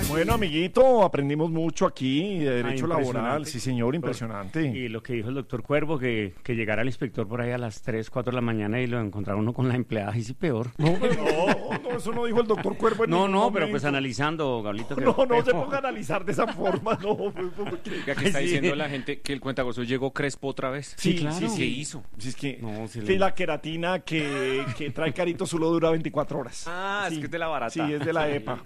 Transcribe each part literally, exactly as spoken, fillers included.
Bueno, amiguito, aprendimos mucho aquí de derecho Ah, laboral. Sí, señor, impresionante. Y lo que dijo el doctor Cuervo, que, que llegara el inspector por ahí a las tres, cuatro de la mañana y lo encontrara uno con la empleada, y sí peor. No, pero no, no, eso no dijo el doctor Cuervo en No, ningún no, momento. pero pues analizando, Gablito. Que No, no peor. se ponga a analizar de esa forma, no. Ya que está Sí. diciendo la gente que el cuentagozo llegó Crespo otra vez. Sí, claro. ¿Qué hizo? Si es que, No, sí, que le- la queratina que, que trae Carito solo dura veinticuatro horas. Ah, Sí. es que es de la barata. Sí, es de la E P A.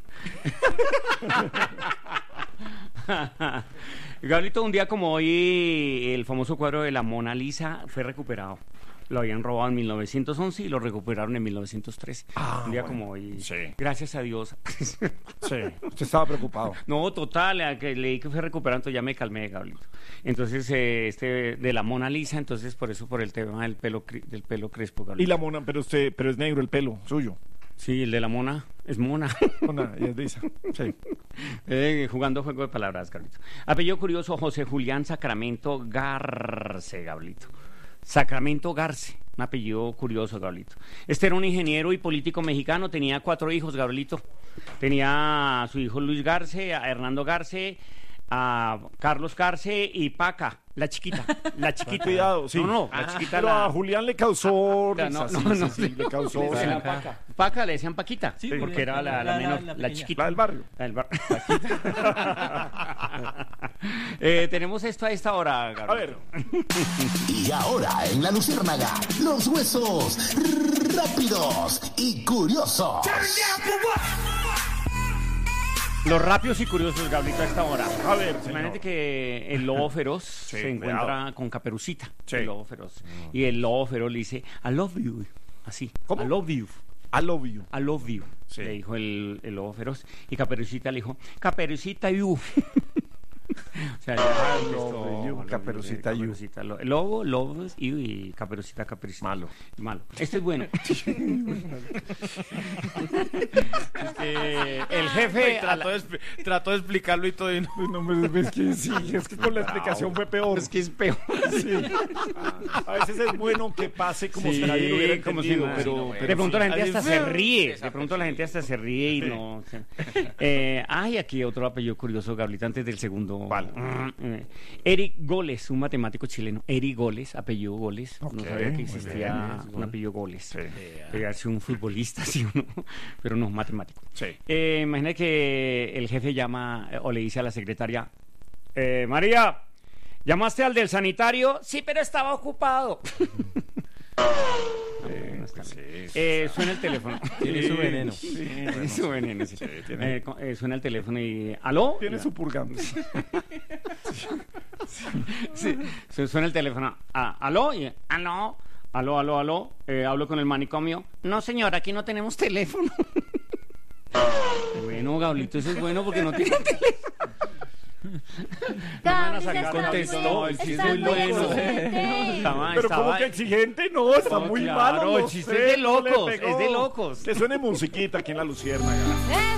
Gablito, un día como hoy, el famoso cuadro de la Mona Lisa fue recuperado. Lo habían robado en mil novecientos once y lo recuperaron en mil novecientos trece. Ah, un día bueno. como hoy. Sí. Gracias a Dios. Sí, usted estaba preocupado. No, total, a que leí que fue recuperado, entonces ya me calmé, Gablito. Entonces, eh, este de la Mona Lisa, entonces por eso, por el tema del pelo, cri- del pelo crespo, Gablito. Y la mona, pero usted, pero es negro el pelo suyo. Sí, el de la mona es mona. Mona, y es de esa. Sí. Eh, jugando juego de palabras, Gablito. Apellido curioso, José Julián Sacramento Garce, Gablito. Sacramento Garce, un apellido curioso, Gablito. Este era un ingeniero y político mexicano, tenía cuatro hijos, Gablito. Tenía a su hijo Luis Garce, a Hernando Garce, a Carlos Garce y Paca, la chiquita, la chiquita. Cuidado, sí. No, no, la Ah, chiquita pero la... a Julián le causó Ah, risa, no, sí, no, sí, no, sí, sí. le causó. Le decían sí. Paca. Paca, le decían Paquita, Sí, porque era la, la la- menor, la la, pequeña. chiquita. La del barrio. La del barrio. eh, tenemos esto a esta hora, Gabriel. A ver, Y ahora en la Luciérnaga, los huesos rápidos y curiosos. Los rápidos y curiosos, Gablito, a esta hora. a ver, señor. Imagínate que el lobo feroz se encuentra cuidado. con Caperucita, Sí. el lobo feroz. Y el lobo feroz le dice, I love you, así, ¿Cómo? I love you, I love you. I love you, Sí. le dijo el, el lobo feroz. Y Caperucita le dijo, Caperucita you. O sea, ya, I esto, love you, love Caperucita eh, you. Caperucita, lo- el lobo, lobos you y Caperucita, Caperucita. Malo. Malo. Este es bueno. Este, el jefe... a la- Trató de, expli- trató de explicarlo y todo. Y no. No, me- es que sí, es que con la explicación fue peor. Es que es peor. Sí. A veces es bueno que pase como Sí, si nadie lo hubiera como entendido, si no- pero, sí, no, pero de pronto sí. la gente Así hasta fue. se ríe, de Exacto, pronto la gente hasta se ríe y no... o sea. Eh, ay, aquí otro apellido curioso, Gablita, antes del segundo. ¿Cuál? Eh, Eric Goles, un matemático chileno. Eric Goles, apellido Goles. Ok, No sabía que muy existía bien, un apellido Goles. Sí. Podría ser un futbolista, sí o no, pero no, matemático. Sí. Eh, imagina que el jefe llama eh, o le dice a la secretaria, eh, María, ¿llamaste al del sanitario? Sí, pero estaba ocupado. Eh, no está bien. Eh, suena el teléfono. Tiene su veneno. Tiene su veneno, sí. tiene- Eh, co- eh, suena el teléfono y... ¿Aló? Tiene su purgante. Sí, su- suena el teléfono. Ah, ¿aló? Y, ¿aló? ¿Aló, aló, aló? Eh, ¿hablo con el manicomio? No, señor, aquí no tenemos teléfono. Bueno, Gablito, eso es bueno porque no tiene teléfono. Gabriel sacar está contexto, muy- el chiste está es muy bueno. exigente. Estaba- Pero estaba- como que exigente, no, está No, muy claro, malo. el no chiste sé, es de no le locos, pegó. es de locos. Que suene musiquita aquí en la Luciérnaga. Es